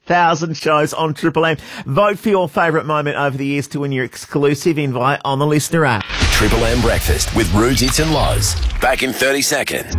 1,000 shows on Triple M. Vote for your favourite moment over the years to win your exclusive invite on the Listener app. Triple M Breakfast with Roo, Dits and Loz. Back in 30 seconds.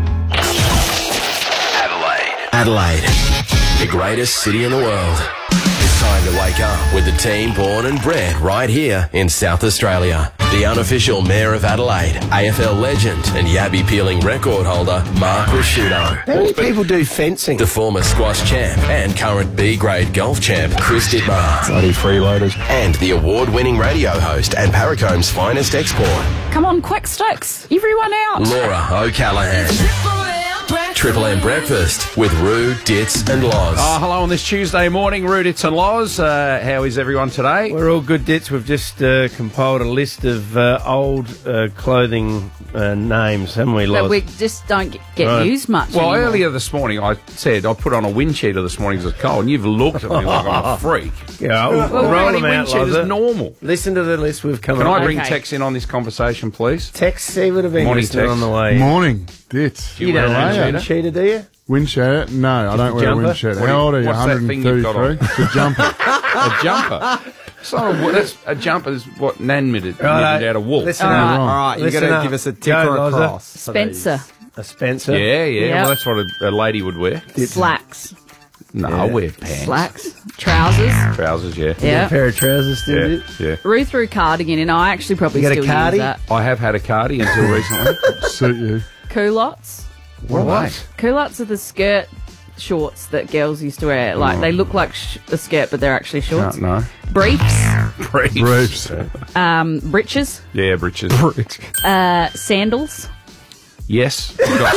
Adelaide, the greatest city in the world. It's time to wake up with the team born and bred right here in South Australia. The unofficial Mayor of Adelaide, AFL legend and Yabby peeling record holder, Mark Rasciuto. How many people do fencing? The former squash champ and current B-grade golf champ, Chris Dittmar. Bloody freeloaders. And the award-winning radio host and Paracomb's finest export. Come on, quick sticks. Everyone out. Laura O'Callaghan. Triple M Breakfast with Roo, Dits and Loz. Oh, hello on this Tuesday morning, Roo, Dits and Loz. How is everyone today? We're all good, Dits. We've just compiled a list of old clothing names, haven't we, Loz? But we just don't get used much Well, anymore. earlier this morning I said I put on a wind cheater this morning because it's cold, and you've looked at me like I'm a freak. Yeah, Well, roll Only them out, wind cheaters Loz. normal. Listen to the list we've come Can up I bring Okay. Tex in on this conversation, please? Tex, he would have been Morning, listening Tex. on the way. Morning, Dits. You You don't wear a know wind wind cheater? cheater, do you? Wind shirt? No, I don't wear a jumper? wind shirt. What do How you- old are you? what's that thing you've got on? 133? It's a jumper. A jumper. That's a jumper is what Nan knitted Right. out of wool. Listen Oh, up. wrong. All right, you've got Listen to up. give us a Go, tick or a Loza. cross. Spencer. A Spencer. Yeah. Yeah. Well, that's what a lady would wear. Slacks. No, I wear pants. Slacks. Trousers. Trousers, yeah. A Yeah. pair of trousers, still, Yeah, Dits? yeah. Ruth threw cardigan in. I actually probably You got a still use cardi? that. I have had a cardi until recently. Suit you. Culottes. What? Culottes are the skirt shorts that girls used to wear. Like, they look like a skirt, but they're actually shorts. No. Briefs. Briefs. Breeches. Yeah, breeches. Sandals. Yes. You've got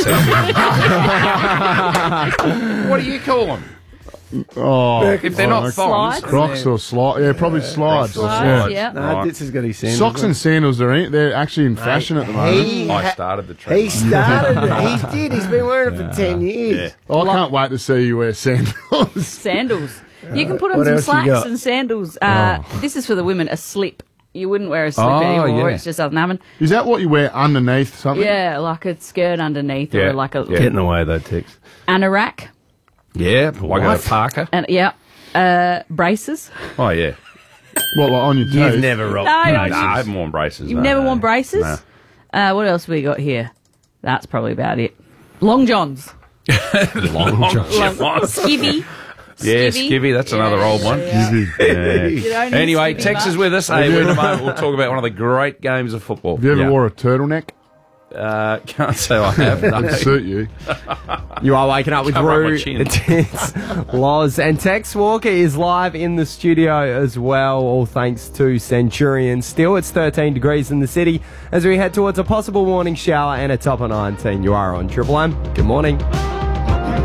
sandals. What do you call them? Oh, If they're not thongs. Slides. Crocs or slide? Yeah, probably slides. Slides, Yeah. yeah. No, Right. Dits has got his sandals. Socks and sandals they're actually in fashion at the moment. I started the trend. He started it. He did. He's been wearing it for 10 years. I can't wait to see you wear sandals. Sandals. You can put on what some else you slacks got? and sandals. This is for the women, a slip. You wouldn't wear a slip Oh, anymore. yeah. It's just doesn't happen. Is that what you wear underneath something? Yeah, like a skirt underneath Yeah, or like a yeah. Get in the way, though, Tex. anorak. Yeah, like a parka. And braces. Oh, yeah. What, like on your toes? You've never rocked. No, Nah, I haven't worn braces. you've no, never no. worn braces. No. What else we got here? That's probably about it. Long johns. Long Skivvy. Yeah, skivvy. That's another old one. You don't need Anyway, skivvy Tex much. is with us. Hey, in a moment we'll talk about one of the great games of football. Have you ever Yeah. wore a turtleneck? Can't say I have. No. It'd suit you. You are waking up with Cover up my Roo, chin. Tits, Loz, and Tex Walker is live in the studio as well, all thanks to Centurion. Still, it's 13 degrees in the city as we head towards a possible morning shower and a top of 19. You are on Triple M. Good morning.